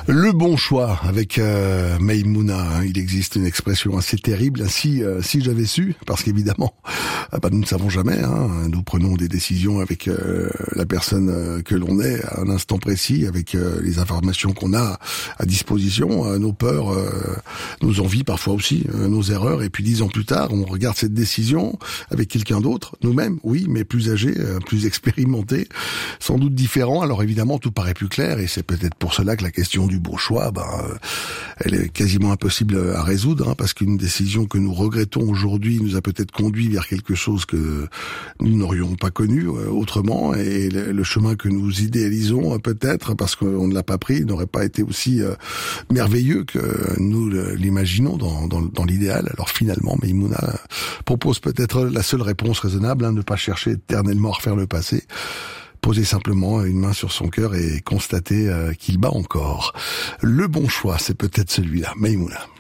Le bon choix avec Maïmouna. Il existe une expression assez terrible. Si j'avais su, parce qu'évidemment, nous ne savons jamais. Nous prenons des décisions avec la personne que l'on est à un instant précis, avec les informations qu'on a à disposition, nos peurs, nos envies parfois aussi, nos erreurs. Et puis 10 ans plus tard, on regarde cette décision avec quelqu'un d'autre, nous-mêmes, oui, mais plus âgé, plus expérimenté, sans doute différent. Alors évidemment, tout paraît plus clair, et c'est peut-être pour cela que la question du bon choix, elle est quasiment impossible à résoudre, parce qu'une décision que nous regrettons aujourd'hui nous a peut-être conduit vers quelque chose que nous n'aurions pas connu autrement, et le chemin que nous idéalisons peut-être parce qu'on ne l'a pas pris n'aurait pas été aussi merveilleux que nous l'imaginons dans l'idéal. Alors finalement, Maïmouna propose peut-être la seule réponse raisonnable, ne pas chercher éternellement à refaire le passé. Poser simplement une main sur son cœur et constater qu'il bat encore. Le bon choix, c'est peut-être celui-là, Maïmouna.